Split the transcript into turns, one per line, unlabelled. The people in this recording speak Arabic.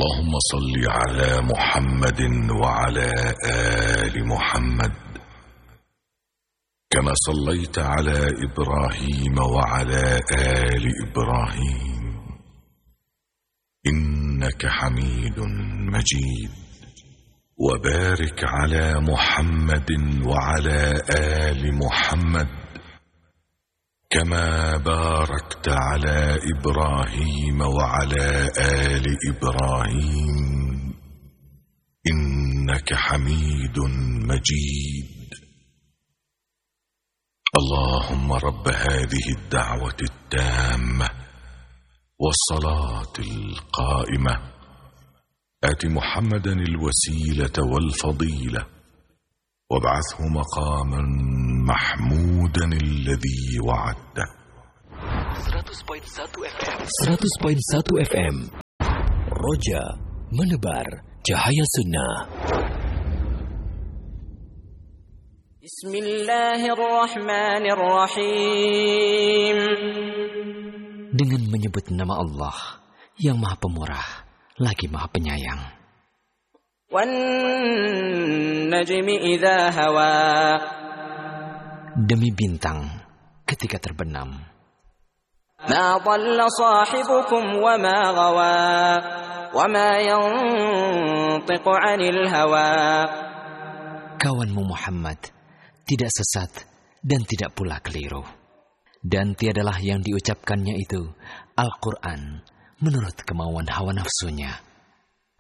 اللهم صل على محمد وعلى آل محمد كما صليت على إبراهيم وعلى آل إبراهيم إنك حميد مجيد. وبارك على محمد وعلى آل محمد كما باركت على إبراهيم وعلى آل إبراهيم إنك حميد مجيد. اللهم رب هذه الدعوة التامة والصلاة القائمة آت محمدا الوسيلة والفضيلة وابعثه مقاما محمودا الذي وعدته.
100.1 FM Roja menebar cahaya sunnah.
Bismillahirrahmanirrahim.
Dengan menyebut nama Allah yang Maha Pemurah lagi Maha Penyayang.
Wan najmi idza hawa.
Demi bintang ketika terbenam.
Ma dhalla sahibukum wa ma ghawa. Wa ma yantiqu 'anil hawa.
Kawanmu Muhammad tidak sesat dan tidak pula keliru. Dan tiadalah yang diucapkannya itu Al-Quran menurut kemauan hawa nafsunya.